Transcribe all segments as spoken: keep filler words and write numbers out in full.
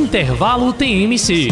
Intervalo T M C.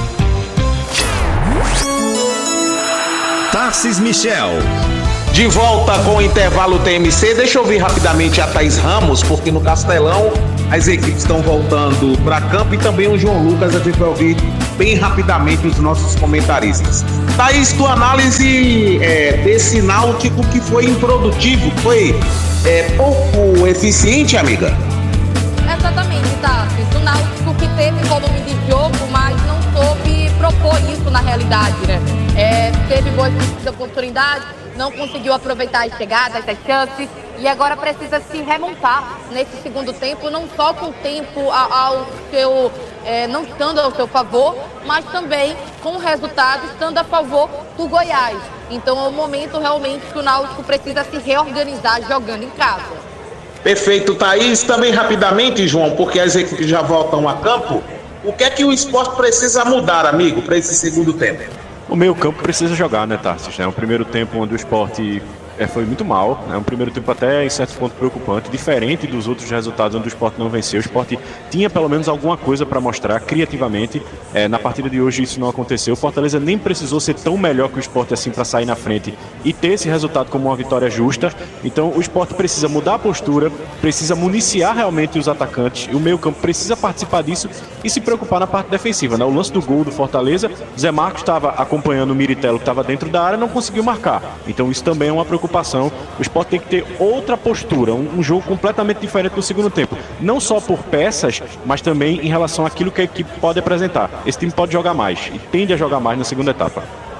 Tarcis Michel. De volta com o Intervalo T M C, deixa eu ouvir rapidamente a Thaís Ramos, porque no Castelão as equipes estão voltando para campo e também o João Lucas, a gente vai ouvir bem rapidamente os nossos comentaristas. Thaís, tua análise é, desse Náutico que foi improdutivo, foi é, pouco eficiente, amiga? Exatamente, tá. O Náutico que teve volume de jogo, mas não soube propor isso na realidade, né? É, teve boas oportunidades, não conseguiu aproveitar as chegadas, as chances, e agora precisa se remontar nesse segundo tempo, não só com o tempo ao, ao seu, é, não estando ao seu favor, mas também com o resultado estando a favor do Goiás. Então é o momento realmente que o Náutico precisa se reorganizar jogando em casa. Perfeito, Thaís. Também rapidamente, João, porque as equipes já voltam a campo, o que é que o esporte precisa mudar, amigo, para esse segundo tempo? O meio campo precisa jogar, né, Tarsis? É um primeiro tempo onde o esporte é, foi muito mal, é um primeiro tempo até em certo ponto preocupante, diferente dos outros resultados onde o esporte não venceu. O esporte tinha pelo menos alguma coisa para mostrar criativamente. É, na partida de hoje isso não aconteceu. O Fortaleza nem precisou ser tão melhor que o esporte assim para sair na frente e ter esse resultado como uma vitória justa. Então o esporte precisa mudar a postura, precisa municiar realmente os atacantes, e o meio campo precisa participar disso e se preocupar na parte defensiva, né? O lance do gol do Fortaleza, Zé Marcos estava acompanhando o Miritelo que estava dentro da área, não conseguiu marcar. Então isso também é uma preocupação. O esporte tem que ter outra postura, um, um jogo completamente diferente do segundo tempo, não só por peças, mas também em relação àquilo que a equipe pode apresentar. Esse time pode jogar mais e tende a jogar mais na segunda etapa.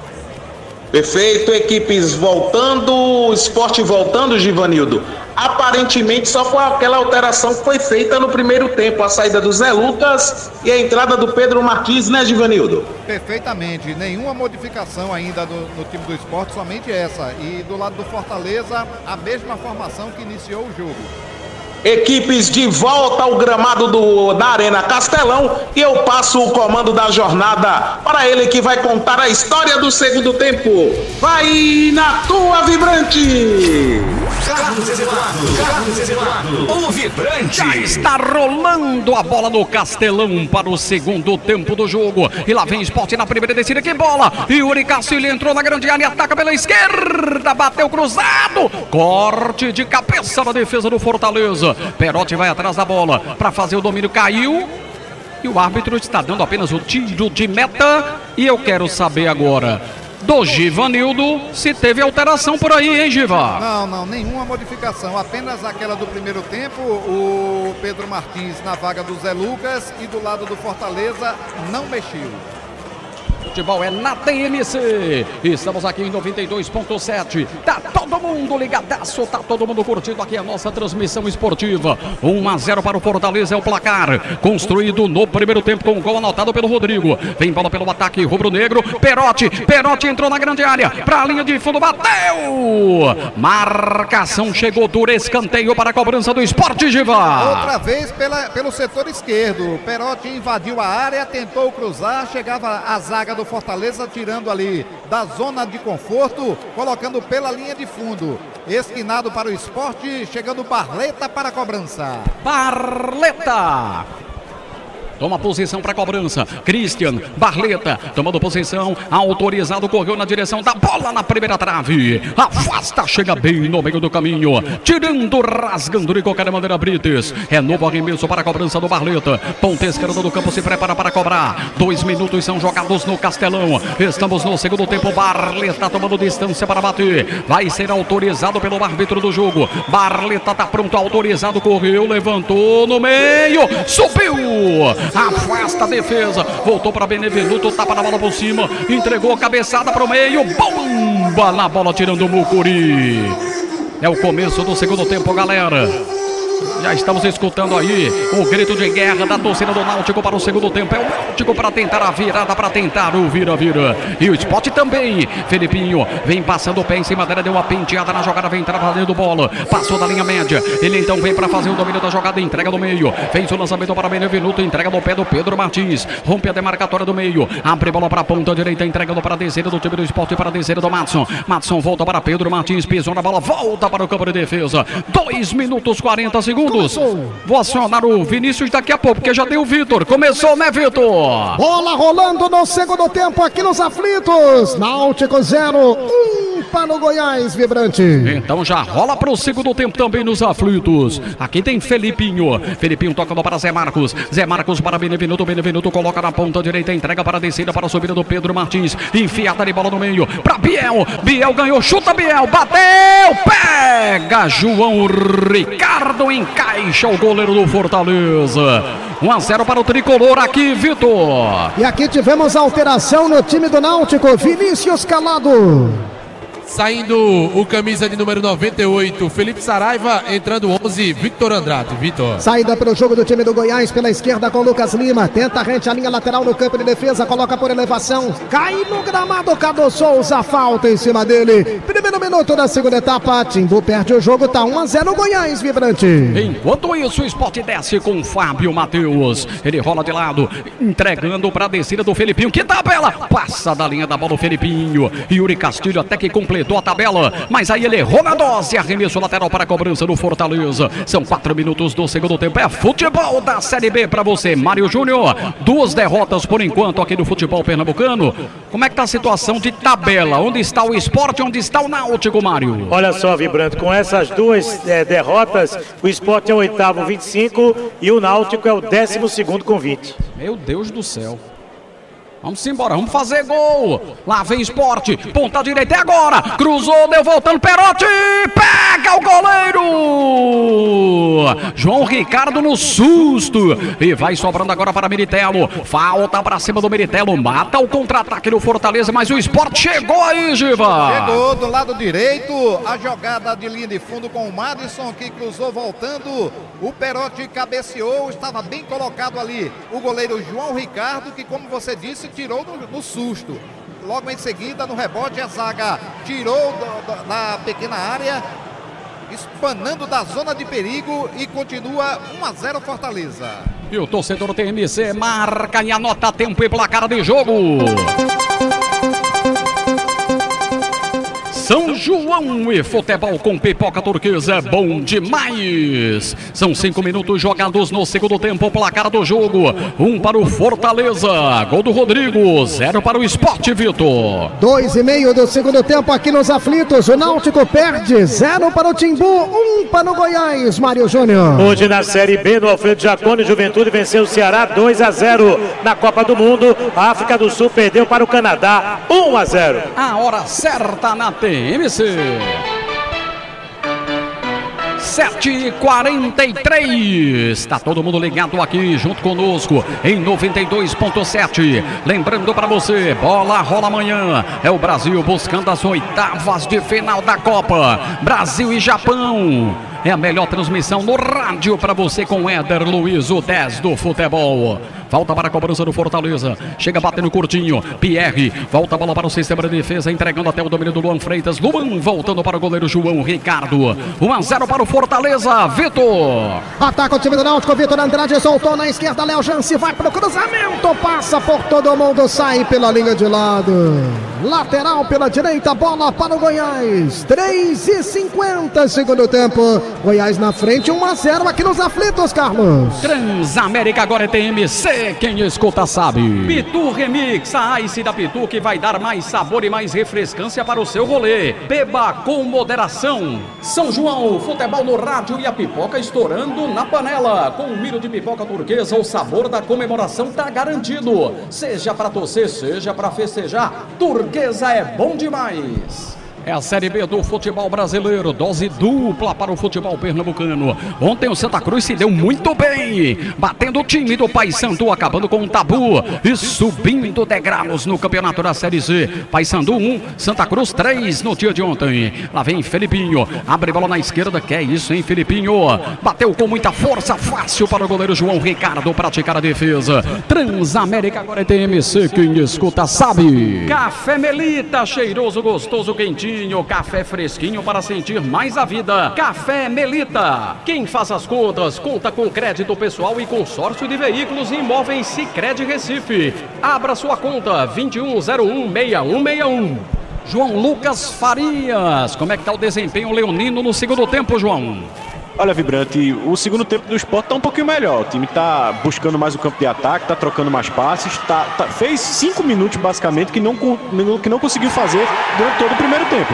Perfeito, equipes voltando, esporte voltando, Givanildo. Aparentemente só foi aquela alteração que foi feita no primeiro tempo, a saída do Zé Lucas e a entrada do Pedro Martins, né, Givanildo? Perfeitamente, nenhuma modificação ainda do, no time do esporte, somente essa. E do lado do Fortaleza, a mesma formação que iniciou o jogo. Equipes de volta ao gramado do, da Arena Castelão, e eu passo o comando da jornada para ele que vai contar a história do segundo tempo. Vai na tua, Vibrante! Carlos Eduardo, Carlos Eduardo, o Vibrante. Já está rolando a bola no Castelão para o segundo tempo do jogo. E lá vem Sport na primeira descida, que bola! Yuri Castilho entrou na grande área, ataca pela esquerda, bateu cruzado. Corte de cabeça na defesa do Fortaleza. Perotti vai atrás da bola para fazer o domínio, caiu. E o árbitro está dando apenas o tiro de meta. E eu quero saber agora do Givanildo se teve alteração por aí, hein, Giva? Não, não, nenhuma modificação, apenas aquela do primeiro tempo, o Pedro Martins na vaga do Zé Lucas, e do lado do Fortaleza não mexeu. Futebol é na T M C. Estamos aqui em noventa e dois ponto sete. Tá todo mundo ligadaço, tá todo mundo curtindo aqui a nossa transmissão esportiva. um a zero para o Fortaleza é o placar. Construído no primeiro tempo com um gol anotado pelo Rodrigo. Vem bola pelo ataque rubro-negro. Perotti, Perotti entrou na grande área. Para a linha de fundo, bateu. Marcação chegou dura, escanteio para a cobrança do Sport, Giva. Outra vez pela, pelo setor esquerdo. Perotti invadiu a área, tentou cruzar, chegava a zaga do Fortaleza, tirando ali da zona de conforto, colocando pela linha de fundo. Esquinado para o Sport, chegando Barleta para a cobrança. Barleta toma posição para a cobrança. Christian Barleta tomando posição, autorizado, correu na direção da bola na primeira trave. Afasta, chega bem no meio do caminho, tirando, rasgando de qualquer maneira Brites. É novo arremesso para a cobrança do Barleta. Ponta esquerda do campo se prepara para cobrar. Dois minutos são jogados no Castelão. Estamos no segundo tempo. Barleta tomando distância para bater. Vai ser autorizado pelo árbitro do jogo. Barleta está pronto, autorizado, correu, levantou no meio, subiu. Afasta a defesa, voltou para Benevenuto, tapa na bola por cima, entregou a cabeçada para o meio, bomba na bola tirando o Mucuri. É o começo do segundo tempo, galera. Já estamos escutando aí o grito de guerra da torcida do Náutico para o segundo tempo. É o Náutico para tentar a virada, para tentar o vira-vira. E o Sport também. Felipinho vem passando o pé em cima dela, deu uma penteada na jogada, vem trabalhando bola. Passou da linha média. Ele então vem para fazer o domínio da jogada, entrega no meio. Fez o lançamento para Benevenuto, entrega no pé do Pedro Martins. Rompe a demarcatória do meio. Abre bola para a ponta direita, entregando para a descida do time do Sport e para a descida do Madson. Madson volta para Pedro Martins, pisou na bola, volta para o campo de defesa. dois minutos e quarenta segundos. segundos. Vou acionar o Vinícius daqui a pouco, porque já deu o Vitor. Começou, né, Vitor? Bola rolando no segundo tempo aqui nos aflitos. Náutico zero, um para o Goiás, vibrante. Então já rola para o segundo tempo também nos aflitos. Aqui tem Felipinho. Felipinho toca para Zé Marcos. Zé Marcos para Benevenuto. Benevenuto coloca na ponta direita, entrega para a descida, para a subida do Pedro Martins. Enfiada de bola no meio para Biel. Biel ganhou, chuta Biel, bateu, pega João Ricardo, encaixa o goleiro do Fortaleza. um a zero para o tricolor aqui, Vitor. E aqui tivemos alteração no time do Náutico. Vinícius Calado. Saindo o camisa de número noventa e oito, Felipe Saraiva, entrando onze, Victor Andrade. Vitor. Saída para o jogo do time do Goiás pela esquerda com Lucas Lima. Tenta rente a linha lateral no campo de defesa, coloca por elevação. Cai no gramado, Cadu Souza, falta em cima dele. Primeiro minuto da segunda etapa, Timbu perde o jogo, tá um a zero Goiás, vibrante. Enquanto isso, o Sport desce com Fábio Matheus. Ele rola de lado, entregando para a descida do Felipinho. Que tabela! Passa da linha da bola o Felipinho. Yuri Castilho até que completou a tabela, mas aí ele errou na dose. Arremesso lateral para a cobrança do Fortaleza. São quatro minutos do segundo tempo. É futebol da Série B para você, Mário Júnior. Duas derrotas por enquanto aqui no futebol pernambucano. Como é que tá a situação de tabela? Onde está o Sport? Onde está o Náutico, Mário? Olha só, Vibrante, com essas duas é, derrotas, o Sport é o oitavo, vinte e cinco, e o Náutico é o décimo segundo com vinte. Meu Deus do céu. Vamos embora, vamos fazer gol. Lá vem Sport, ponta direita, é agora. Cruzou, deu voltando, Perotti. Pega o goleiro. João Ricardo no susto. E vai sobrando agora para Meritelo. Falta para cima do Meritelo. Mata o contra-ataque do Fortaleza, mas o Sport chegou aí, Giva. Chegou do lado direito. A jogada de linha de fundo com o Madison, que cruzou voltando. O Perotti cabeceou, estava bem colocado ali. O goleiro João Ricardo, que, como você disse, tirou no, no susto. Logo em seguida, no rebote, a zaga tirou do, do, da pequena área, espanando da zona de perigo, e continua um a zero Fortaleza. E o torcedor do T M C marca e anota tempo e placar de jogo. São João e futebol com pipoca turquesa é bom demais. São cinco minutos jogados no segundo tempo. Placar do jogo: um para o Fortaleza, gol do Rodrigo, zero para o Sport, Vitor. Dois e meio do segundo tempo aqui nos aflitos. O Náutico perde, zero para o Timbu, um para o Goiás, Mário Júnior. Hoje na Série B, no Alfredo Jaconi, Juventude venceu o Ceará dois a zero. Na Copa do Mundo, a África do Sul perdeu para o Canadá um a zero. A hora certa na T M C. sete e quarenta e três. Está todo mundo ligado aqui junto conosco em noventa e dois ponto sete. Lembrando para você, bola rola amanhã. É o Brasil buscando as oitavas de final da Copa. Brasil e Japão. É a melhor transmissão no rádio para você com Éder Luiz, o dez do futebol. Volta para a cobrança do Fortaleza. Chega batendo curtinho. Pierre. Volta a bola para o sistema de defesa. Entregando até o domínio do Luan Freitas. Luan voltando para o goleiro João Ricardo. um a zero para o Fortaleza. Vitor. Ataca o time do Náutico. Vitor Andrade soltou na esquerda. Léo Jance vai para o cruzamento. Passa por todo mundo. Sai pela linha de lado. Lateral pela direita. Bola para o Goiás. três e cinquenta segundo tempo. Goiás na frente. um a zero aqui nos aflitos, Carlos. Transamérica agora é T M C. Quem escuta sabe. Pitu Remix, a Ice da Pitu, que vai dar mais sabor e mais refrescância para o seu rolê. Beba com moderação. São João, futebol no rádio e a pipoca estourando na panela. Com um milho de pipoca turquesa, o sabor da comemoração tá garantido. Seja para torcer, seja para festejar, turquesa é bom demais. É a Série B do futebol brasileiro, dose dupla para o futebol pernambucano. Ontem o Santa Cruz se deu muito bem, batendo o time do Paysandu, acabando com um tabu e subindo degraus no campeonato da Série C. Paysandu um, Santa Cruz três no dia de ontem. Lá vem Felipinho, abre bola na esquerda, que é isso, hein, Felipinho? Bateu com muita força, fácil para o goleiro João Ricardo praticar a defesa. Transamérica agora é T M C, quem escuta sabe. Café Melita, cheiroso, gostoso, quentinho. Café fresquinho para sentir mais a vida. Café Melita. Quem faz as contas, conta com crédito pessoal e consórcio de veículos e imóveis Sicredi Recife. Abra sua conta vinte e um zero um, seis um seis um. João Lucas Farias. Como é que está o desempenho leonino no segundo tempo, João? Olha, Vibrante, o segundo tempo do Sport tá um pouquinho melhor. O time tá buscando mais o campo de ataque, tá trocando mais passes, tá, tá, fez cinco minutos basicamente que não, que não conseguiu fazer durante todo o primeiro tempo.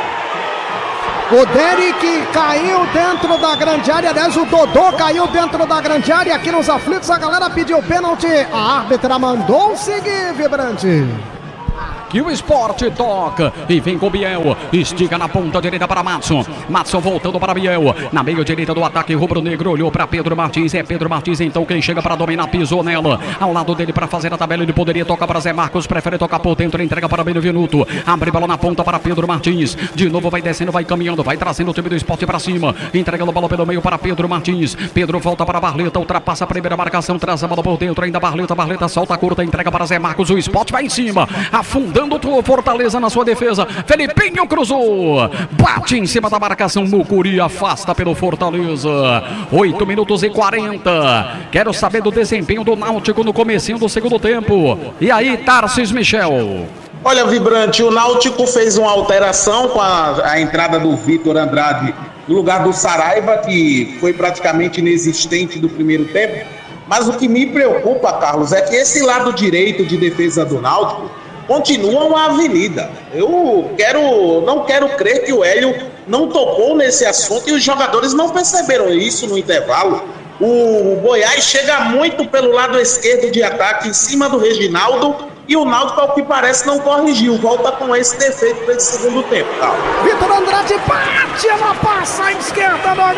O Derek caiu dentro da grande área, aliás, o Dodô caiu dentro da grande área aqui nos aflitos. A galera pediu pênalti, a árbitra mandou seguir, Vibrante. Que o Sport toca e vem com Biel, estica na ponta direita para Matson, Matson voltando para Biel, na meia direita do ataque rubro-negro, olhou para Pedro Martins, é Pedro Martins então quem chega para dominar, pisou nela, ao lado dele para fazer a tabela, ele poderia tocar para Zé Marcos, prefere tocar por dentro, entrega para Benevenuto, abre bola na ponta para Pedro Martins, de novo vai descendo, vai caminhando, vai trazendo o time do Sport para cima, entregando a bola pelo meio para Pedro Martins, Pedro volta para Barleta, ultrapassa a primeira marcação, traz a bola por dentro, ainda Barleta, Barleta solta a curta, entrega para Zé Marcos, o Sport vai em cima, afundando o Fortaleza na sua defesa, Felipinho cruzou, bate em cima da marcação, Mucuri afasta pelo Fortaleza, oito minutos e quarenta, quero saber do desempenho do Náutico no comecinho do segundo tempo, e aí Tarcísio Michel? Olha, Vibrante, o Náutico fez uma alteração com a, a entrada do Vitor Andrade no lugar do Saraiva, que foi praticamente inexistente do primeiro tempo, mas o que me preocupa, Carlos, é que esse lado direito de defesa do Náutico continua uma avenida. Eu quero, não quero crer que o Hélio não tocou nesse assunto e os jogadores não perceberam isso no intervalo. O Goiás chega muito pelo lado esquerdo de ataque em cima do Reginaldo e o Náutico, ao que parece, não corrigiu. Volta com esse defeito para esse segundo tempo. Tá? Vitor Andrade bate, ela passa à esquerda do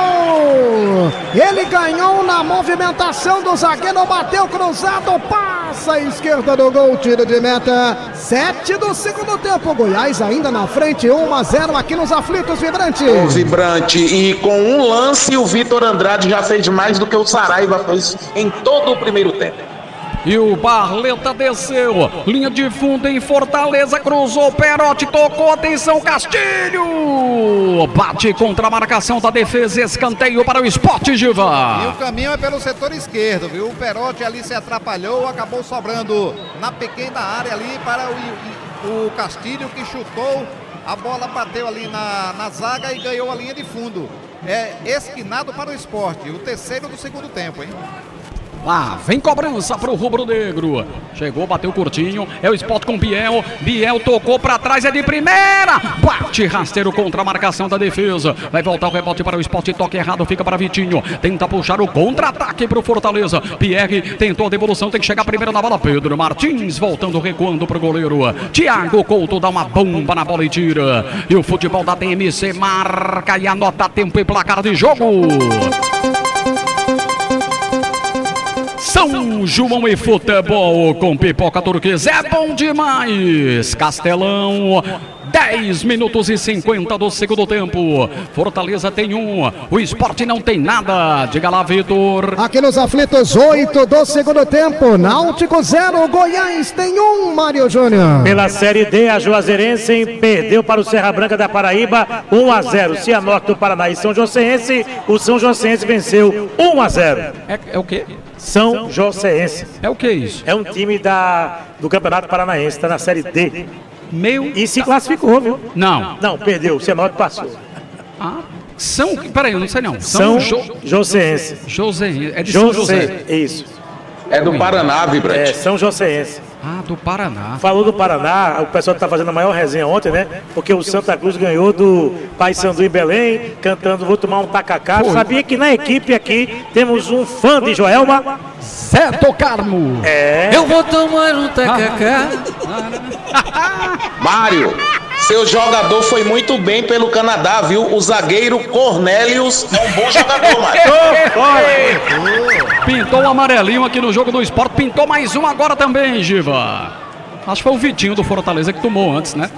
gol. Ele ganhou na movimentação do zagueiro, bateu cruzado, passa à esquerda do gol, tiro de meta. Sete do segundo tempo, Goiás ainda na frente, um a zero aqui nos aflitos, Vibrante. O Vibrante, e com um lance o Vitor Andrade já fez mais do que o Saraiva fez em todo o primeiro tempo. E o Barleta desceu, linha de fundo em Fortaleza, cruzou, Perotti tocou, atenção, Castilho! Bate contra a marcação da defesa, escanteio para o Sport, Giva. E o caminho é pelo setor esquerdo, viu? O Perotti ali se atrapalhou, acabou sobrando na pequena área ali para o, o Castilho, que chutou, a bola bateu ali na, na zaga e ganhou a linha de fundo. É esquinado para o Sport, o terceiro do segundo tempo, hein? Lá vem cobrança pro rubro-negro. Chegou, bateu curtinho. É o Sport com Biel. Biel tocou pra trás, é de primeira. Bate rasteiro contra a marcação da defesa. Vai voltar o rebote para o Sport. Toque errado, fica para Vitinho. Tenta puxar o contra-ataque pro Fortaleza. Pierre tentou a devolução, tem que chegar primeiro na bola. Pedro Martins voltando, recuando pro goleiro. Thiago Couto dá uma bomba na bola e tira. E o futebol da T M C marca e anota tempo e placar de jogo. São João e futebol com pipoca turquesa é bom demais. Castelão, dez minutos e cinquenta do segundo tempo. Fortaleza tem um, o Sport não tem nada. Diga lá, Vitor. Aqui nos aflitos, oito do segundo tempo. Náutico zero, Goiás tem um, Mário Júnior. Pela Série D, a Juazeirense perdeu para o Serra Branca da Paraíba, um a zero. Cianorte do Paraná e São Joséense, o São Joséense venceu um a zero. É, é o quê? São Joséense. É o que isso? É um time da, do Campeonato Paranaense, está na Série D. Meu... E se classificou, viu? Não. Não, perdeu, o Cianorte passou. Ah, São... Peraí, eu não sei não. São, São jo... Joséense. José, é de José, São José. Isso. É do Paraná, Vibrante. É, São Joséense. Ah, do Paraná. Falou do Paraná, o pessoal está fazendo a maior resenha ontem, né? Porque o Santa Cruz ganhou do Paysandu em Belém, cantando Vou Tomar um Tacacá. Foi. Sabia que na equipe aqui temos um fã de Joelma? Zé do Carmo. É. Eu vou tomar um tacacá. Mário, seu jogador foi muito bem pelo Canadá, viu? O zagueiro Cornélius é um bom jogador, Mário. Pintou um amarelinho aqui no jogo do Sport. Pintou mais um agora também, Giva. Acho que foi o Vitinho do Fortaleza que tomou antes, né?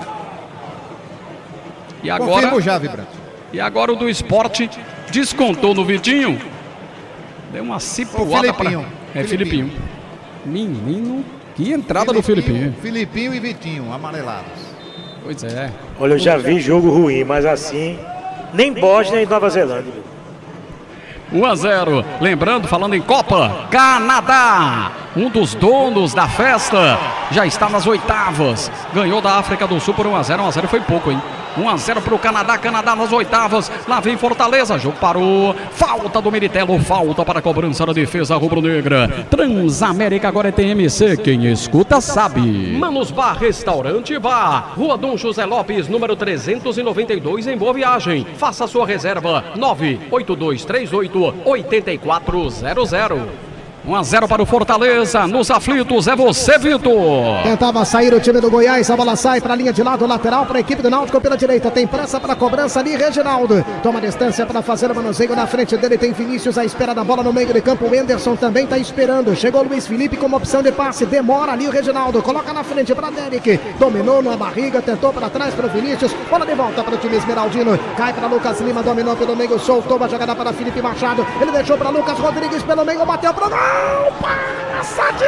E agora... Confirmo já, Vibrante. E agora o do Sport descontou no Vitinho. Deu uma cipuada para... É, Filipinho. Menino, que entrada do Filipinho. Filipinho e Vitinho, amarelados. Pois é. Olha, eu já vi jogo ruim, mas assim, nem Bósnia e Nova Zelândia. um a zero. Lembrando, falando em Copa, Canadá, um dos donos da festa, já está nas oitavas. Ganhou da África do Sul por um a zero. um a zero foi pouco, hein? um a zero para o Canadá, Canadá nas oitavas, lá vem Fortaleza, jogo parou, falta do Meritelo, falta para a cobrança da defesa rubro-negra. Transamérica agora é T M C, quem escuta sabe. Manos Bar Restaurante Bar, Rua Dom José Lopes, número trezentos e noventa e dois, em Boa Viagem. Faça sua reserva, nove oito dois três oito, oito quatro zero zero. um a zero para o Fortaleza, nos aflitos é você, Vitor. Tentava sair o time do Goiás, a bola sai para a linha de lado, lateral para a equipe do Náutico pela direita, tem pressa para a cobrança ali, Reginaldo, toma distância para fazer o manuseio, na frente dele tem Vinícius à espera da bola no meio de campo, o Anderson também está esperando, chegou Luiz Felipe como opção de passe, demora ali o Reginaldo, coloca na frente para Derek, dominou na barriga, tentou para trás para o Vinícius, bola de volta para o time esmeraldino, cai para Lucas Lima, dominou pelo meio, soltou a jogada para Felipe Machado, ele deixou para Lucas Rodrigues pelo meio, bateu para o gol! Passa à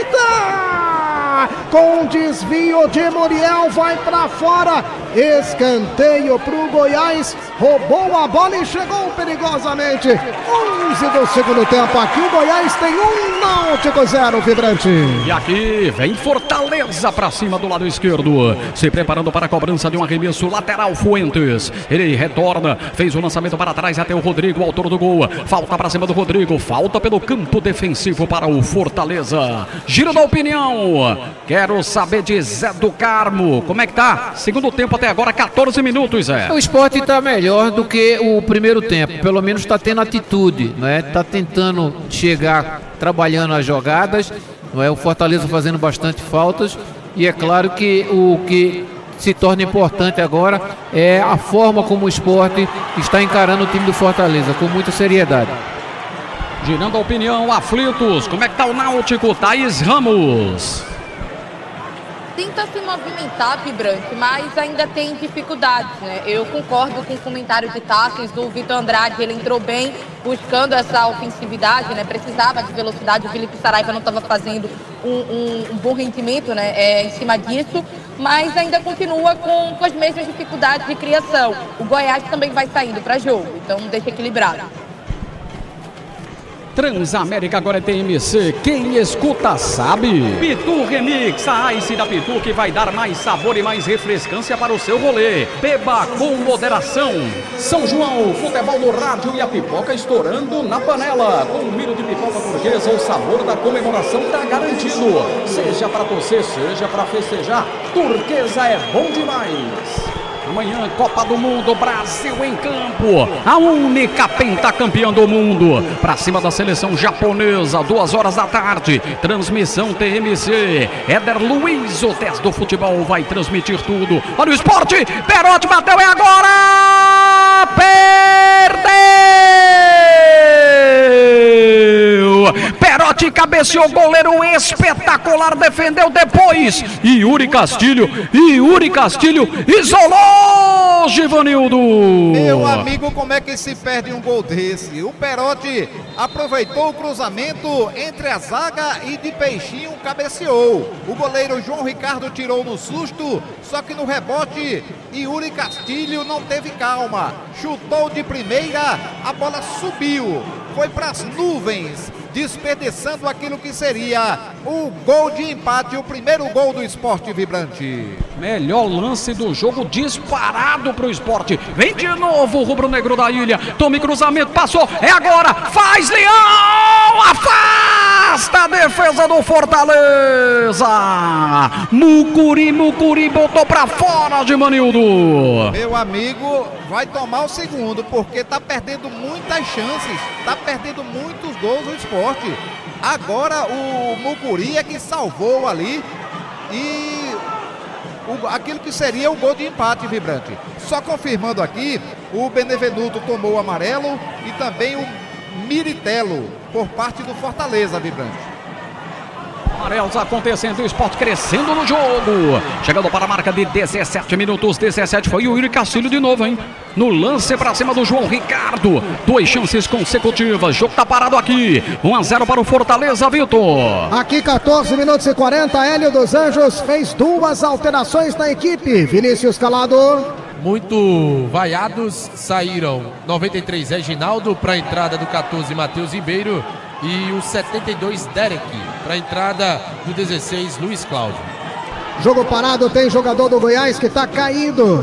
direita! Com desvio de Muriel, vai para fora. Escanteio para o Goiás. Roubou a bola e chegou perigosamente. onze do segundo tempo. Aqui o Goiás tem um, Náutico zero, Vibrante. E aqui vem Fortaleza para cima do lado esquerdo. Se preparando para a cobrança de um arremesso lateral, Fuentes. Ele retorna, fez o lançamento para trás até o Rodrigo, autor do gol. Falta para cima do Rodrigo, falta pelo campo defensivo para o Fortaleza. Giro da opinião. Quero saber de Zé do Carmo. Como é que tá? Segundo tempo até agora, catorze minutos, Zé. O Sport está melhor do que o primeiro tempo. Pelo menos está tendo atitude, né? Está tentando chegar, trabalhando as jogadas. Não é? O Fortaleza fazendo bastante faltas. E é claro que o que se torna importante agora é a forma como o Sport está encarando o time do Fortaleza, com muita seriedade. Girando a opinião, aflitos. Como é que tá o Náutico? Thaís Ramos. Tenta se movimentar, Vibrante, mas ainda tem dificuldades, né? Eu concordo com o comentário de Tarsis, do Vitor Andrade, ele entrou bem buscando essa ofensividade, né? Precisava de velocidade, o Felipe Saraiva não estava fazendo um, um, um bom rendimento, né? É, em cima disso, mas ainda continua com, com as mesmas dificuldades de criação. O Goiás também vai saindo para jogo, então deixa equilibrado. Transamérica agora é T M C, quem escuta sabe. Pitu Remix, a Ice da Pitu que vai dar mais sabor e mais refrescância para o seu rolê. Beba com moderação. São João, futebol no rádio e a pipoca estourando na panela. Com um milho de pipoca turquesa, o sabor da comemoração tá garantido. Seja para torcer, seja para festejar, turquesa é bom demais. Amanhã, Copa do Mundo, Brasil em campo. A única pentacampeã do mundo. Pra cima da seleção japonesa, duas horas da tarde. Transmissão T M C. Éder Luiz, o teste do futebol, vai transmitir tudo. Olha o Sport. Perotti bateu, é agora! Perdeu! Perotti cabeceou, goleiro espetacular, defendeu depois. Yuri Castilho, Yuri Castilho isolou Givanildo. Meu amigo, como é que se perde um gol desse? O Perotti aproveitou o cruzamento entre a zaga e de peixinho cabeceou. O goleiro João Ricardo tirou no susto, só que no rebote Yuri Castilho não teve calma. Chutou de primeira, a bola subiu, foi para as nuvens, desperdiçando aquilo que seria o gol de empate, o primeiro gol do Sport, Vibrante. Melhor lance do jogo, disparado pro Sport. Vem de novo o rubro-negro da ilha. Tome cruzamento, passou, é agora, faz Leão, afasta a defesa do Fortaleza. Mucuri, Mucuri botou pra fora de Manildo. Meu amigo, vai tomar o segundo, porque tá perdendo muitas chances, tá perdendo muitos gols do Sport. Agora o Mucuri é que salvou ali e o, aquilo que seria o gol de empate, Vibrante. Só confirmando aqui, o Benevenuto tomou o amarelo e também o Miritelo por parte do Fortaleza, Vibrante. Amarelos acontecendo, o Sport crescendo no jogo. Chegando para a marca de dezessete minutos, dezessete foi o Yuri Castilho de novo, hein? No lance para cima do João Ricardo. Duas chances consecutivas, jogo tá parado aqui. um a zero para o Fortaleza, Vitor. Aqui catorze minutos e quarenta, Hélio dos Anjos fez duas alterações na equipe. Vinícius Calado. Muito vaiados, saíram noventa e três Reginaldo para a entrada do catorze Matheus Ribeiro e o setenta e dois Derek para a entrada do dezesseis Luiz Cláudio. Jogo parado, tem jogador do Goiás que está caído.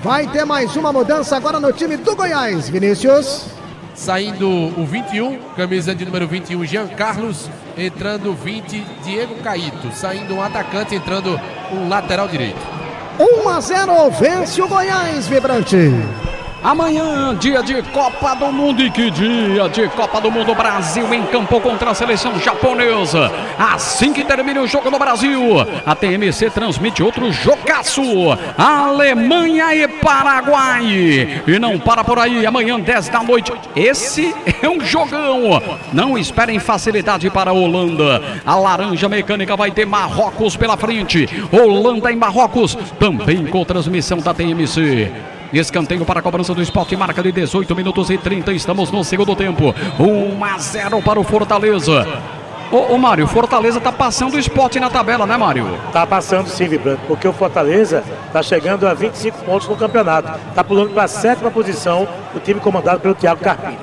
Vai ter mais uma mudança agora no time do Goiás, Vinícius. Saindo o vinte e um, camisa de número vinte e um, Jean Carlos. Entrando vinte, Diego Caíto. Saindo um atacante, entrando um lateral direito. um a zero, vence o Goiás, Vibrante. Amanhã, dia de Copa do Mundo, e que dia de Copa do Mundo, Brasil em campo contra a seleção japonesa. Assim que termina o jogo no Brasil, a T M C transmite outro jogaço, Alemanha e Paraguai. E não para por aí, amanhã dez da noite, esse é um jogão. Não esperem facilidade para a Holanda. A Laranja Mecânica vai ter Marrocos pela frente. Holanda em Marrocos, também com transmissão da T M C. Escanteio para a cobrança do Sport, marca de dezoito minutos e trinta, estamos no segundo tempo. um a zero para o Fortaleza. Ô, ô Mário, Fortaleza tá passando o Sport na tabela, né, Mário? Tá passando sim, Vibrante, porque o Fortaleza tá chegando a vinte e cinco pontos no campeonato. Tá pulando para a sétima posição, o time comandado pelo Thiago Carpini.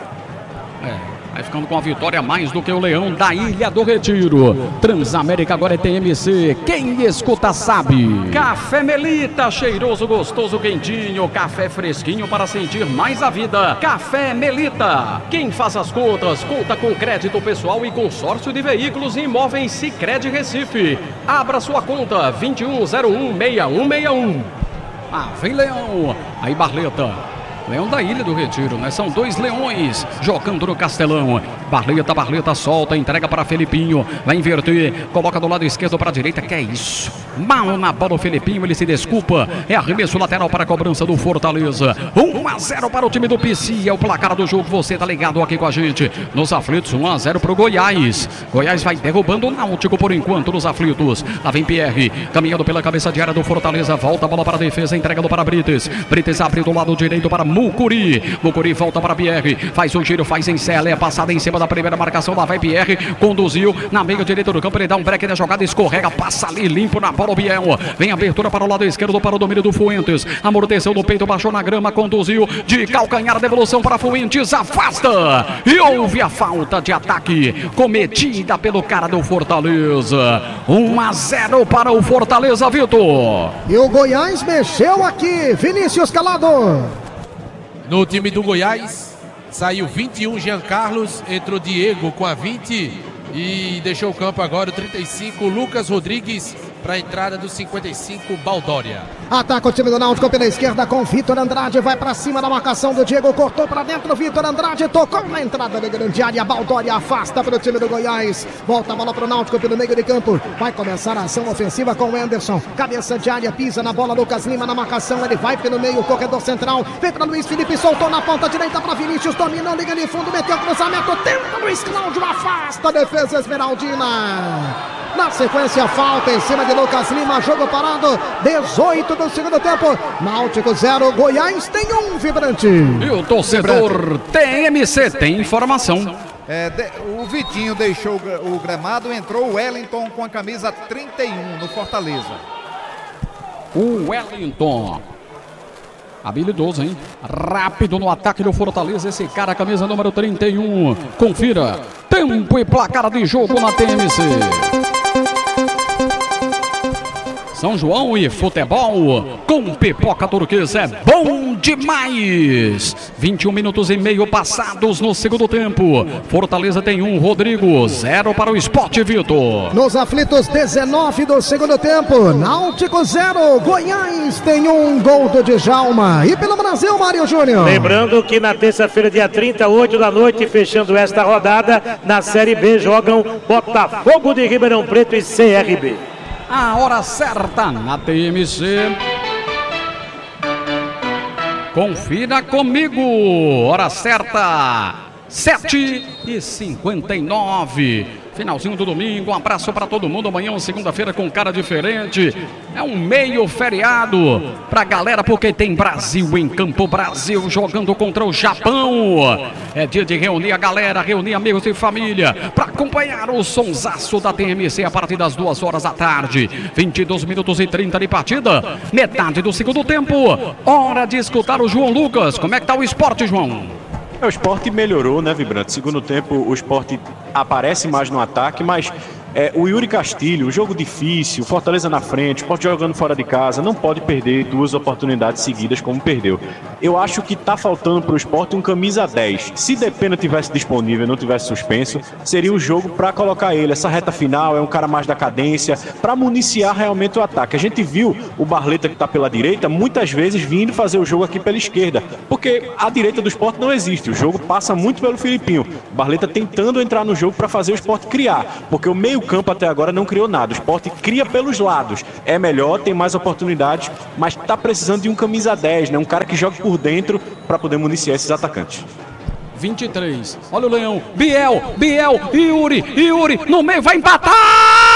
É. Vai ficando com a vitória mais do que o Leão da Ilha do Retiro. Transamérica agora é T M C. Quem escuta sabe. Café Melita, cheiroso, gostoso, quentinho. Café fresquinho para sentir mais a vida. Café Melita. Quem faz as contas, conta com crédito pessoal e consórcio de veículos e imóveis Sicredi Recife. Abra sua conta vinte e um zero um, seis um seis um. Ah, vem Leão. Aí Barleta. Leão da Ilha do Retiro, né? São dois leões jogando no Castelão. Barleta, Barleta solta, entrega para Felipinho. Vai inverter, coloca do lado esquerdo para a direita. Que é isso? Mal na bola o Felipinho, ele se desculpa. É arremesso lateral para a cobrança do Fortaleza. um a zero para o time do P C. É o placar do jogo, você tá ligado aqui com a gente. Nos aflitos, um a zero para o Goiás. Goiás vai derrubando o Náutico por enquanto nos aflitos. Lá vem Pierre, caminhando pela cabeça de área do Fortaleza. Volta a bola para a defesa, entregando para Brites. Brites abre do lado direito para Mucuri. Mucuri volta para Pierre. Faz o giro, faz em cela. É passada em cima da primeira marcação. Lá vai Pierre. Conduziu na meia direita do campo. Ele dá um break na jogada. Escorrega. Passa ali limpo na bola o Biel. Vem abertura para o lado esquerdo para o domínio do Fuentes. Amorteceu no peito. Baixou na grama. Conduziu de calcanhar. Devolução para Fuentes. Afasta. E houve a falta de ataque cometida pelo cara do Fortaleza. um a zero para o Fortaleza, Vitor. E o Goiás mexeu aqui. Vinícius Calado. No time do Goiás, saiu vinte e um Jean Carlos, entrou Diego com a vinte e deixou o campo agora o trinta e cinco Lucas Rodrigues para a entrada do cinquenta e cinco Baldória. Ataca o time do Náutico pela esquerda com Vitor Andrade, vai para cima da marcação do Diego, cortou para dentro, Vitor Andrade tocou na entrada da grande área, Baldória afasta para o time do Goiás, volta a bola para o Náutico pelo meio de campo, vai começar a ação ofensiva com o Anderson, cabeça de área, pisa na bola, Lucas Lima na marcação, ele vai pelo meio, corredor central, vem para Luiz Felipe, soltou na ponta direita para Vinícius, dominou, liga de fundo, meteu o cruzamento, tenta Luiz Cláudio, afasta a defesa Esmeraldina. Na sequência, falta em cima de Lucas Lima, jogo parado, dezoito do segundo tempo, Náutico zero, Goiás tem um, Vibrante. E o torcedor T M C tem informação. É, de, o Vitinho deixou o, o gramado, entrou o Wellington com a camisa trinta e um no Fortaleza. O Wellington. Habilidoso, hein? Rápido no ataque do Fortaleza, esse cara, camisa número trinta e um. Confira, tempo e placar de jogo na T M C. São João e futebol com pipoca turquesa é bom demais. vinte e um minutos e meio passados no segundo tempo. Fortaleza tem um, Rodrigo, zero para o Sport, Vitor. Nos aflitos, dezenove do segundo tempo. Náutico zero, Goiás tem um, gol do Djalma. E pelo Brasil, Mário Júnior. Lembrando que na terça-feira, dia trinta e oito da noite, fechando esta rodada, na Série B jogam Botafogo de Ribeirão Preto e C R B. A hora certa na T M C. Confira comigo. Hora certa, sete e cinquenta e nove. Finalzinho do domingo, um abraço para todo mundo. Amanhã, segunda-feira, com cara diferente. É um meio feriado pra galera, porque tem Brasil em campo. Brasil jogando contra o Japão. É dia de reunir a galera, reunir amigos e família para acompanhar o sonsaço da T M C a partir das duas horas da tarde. vinte e dois minutos e trinta de partida. Metade do segundo tempo. Hora de escutar o João Lucas. Como é que tá o esporte, João? O esporte melhorou, né, Vibrante? Segundo tempo, o esporte aparece mais no ataque, mas É, o Yuri Castilho, um jogo difícil, Fortaleza na frente, Sport jogando fora de casa, não pode perder duas oportunidades seguidas como perdeu. Eu acho que tá faltando pro Sport um camisa dez. Se Depena tivesse disponível e não tivesse suspenso, seria um jogo para colocar ele. Essa reta final é um cara mais da cadência, para municiar realmente o ataque. A gente viu o Barleta, que tá pela direita, muitas vezes vindo fazer o jogo aqui pela esquerda, porque a direita do Sport não existe. O jogo passa muito pelo Filipinho. O Barleta tentando entrar no jogo para fazer o Sport criar, porque o meio campo até agora não criou nada. O Sport cria pelos lados. É melhor, tem mais oportunidades, mas tá precisando de um camisa dez, né? Um cara que joga por dentro para poder municiar esses atacantes. vinte e três. Olha o Leão. Biel, Biel, Yuri, Yuri, no meio vai empatar!